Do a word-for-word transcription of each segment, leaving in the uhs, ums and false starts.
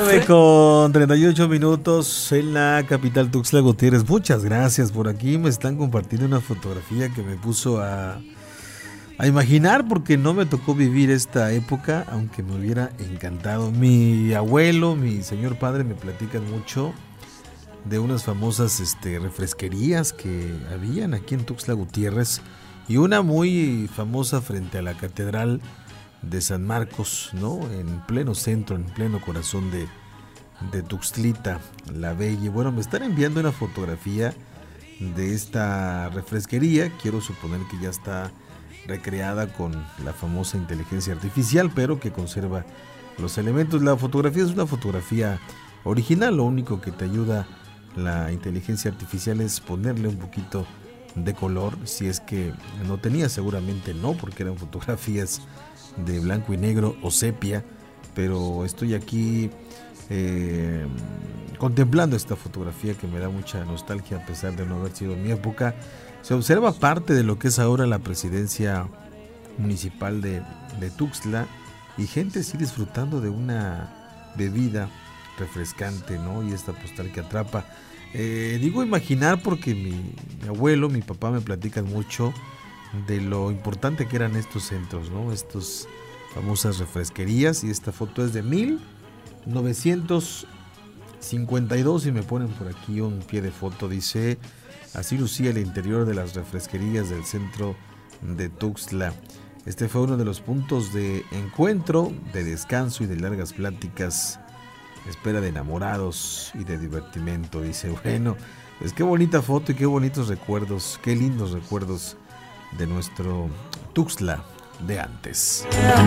nueve con treinta y ocho minutos en la capital Tuxtla Gutiérrez. Muchas gracias. Por aquí me están compartiendo una fotografía que me puso a, a imaginar, porque no me tocó vivir esta época, aunque me hubiera encantado. Mi abuelo, mi señor padre me platican mucho de unas famosas este, refresquerías que habían aquí en Tuxtla Gutiérrez, y una muy famosa frente a la catedral de San Marcos, ¿no? En pleno centro, en pleno corazón de, de Tuxtlita la Bella. Y bueno, me están enviando una fotografía de esta refresquería. Quiero suponer que ya está recreada con la famosa inteligencia artificial, pero que conserva los elementos. La fotografía es una fotografía original. Lo único que te ayuda la inteligencia artificial es ponerle un poquito de color, si es que no tenía, seguramente no, porque eran fotografías de blanco y negro o sepia, pero estoy aquí eh, contemplando esta fotografía que me da mucha nostalgia, a pesar de no haber sido mi época. Se observa parte de lo que es ahora la presidencia municipal de, de Tuxtla, y gente sí disfrutando de una bebida refrescante, ¿no? Y esta postal que atrapa. Eh, digo imaginar porque mi, mi abuelo, mi papá me platican mucho de lo importante que eran estos centros, ¿no? Estas famosas refresquerías. Y esta foto es de mil novecientos cincuenta y dos, y me ponen por aquí un pie de foto. Dice: así lucía el interior de las refresquerías del centro de Tuxtla. Este fue uno de los puntos de encuentro, de descanso y de largas pláticas, espera de enamorados y de divertimento. Dice, bueno, pues qué bonita foto y qué bonitos recuerdos, qué lindos recuerdos de nuestro Tuxtla de antes.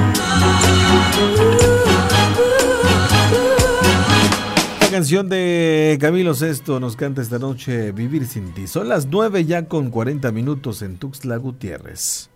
La canción de Camilo Sesto nos canta esta noche Vivir sin ti. Son las nueve ya con cuarenta minutos en Tuxtla Gutiérrez.